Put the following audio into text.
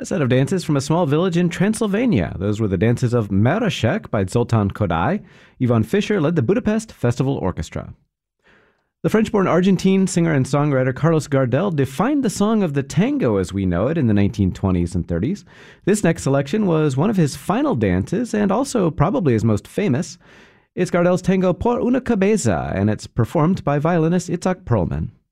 A set of dances from a small village in Transylvania. Those were the dances of Marashek by Zoltan Kodály. Yvonne Fischer led the Budapest Festival Orchestra. The French-born Argentine singer and songwriter Carlos Gardel defined the song of the tango as we know it in the 1920s and 30s. This next selection was one of his final dances and also probably his most famous. It's Gardel's tango Por una Cabeza, and it's performed by violinist Itzhak Perlman.